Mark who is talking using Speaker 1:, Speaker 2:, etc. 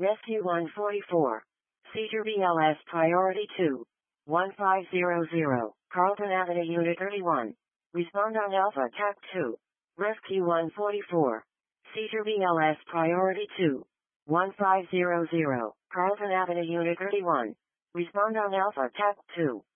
Speaker 1: Rescue 144. Seizure BLS Priority 2. 1500. Carlton Avenue Unit 31. Respond on Alpha TAC 2. Rescue 144. Seizure BLS Priority 2. 1500. Carlton Avenue Unit 31. Respond on Alpha TAC 2.